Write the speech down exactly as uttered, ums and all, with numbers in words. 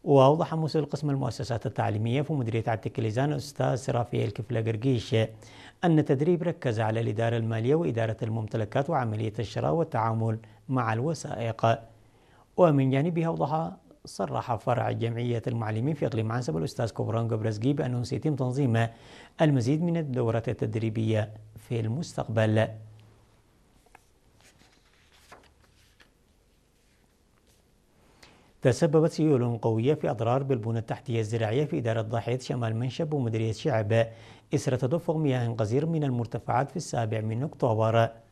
وأوضح مسؤول قسم المؤسسات التعليمية في مديرية عدة كليزان أستاذ رافائيل كفلة قرقيش أن التدريب ركز على الإدارة المالية وإدارة الممتلكات وعملية الشراء والتعامل مع الوثائق. ومن جانبها أوضح صرح فرع جمعية المعلمين في إقليم عنسب الأستاذ كبران قبرزقي بأنه سيتم تنظيم المزيد من الدورات التدريبية في المستقبل. تسببت سيول قوية في أضرار بالبنى التحتية الزراعية في إدارة ضاحية شمال منشب ومديرية شعب إثر تدفق مياه غزير من المرتفعات في السابع من أكتوبر.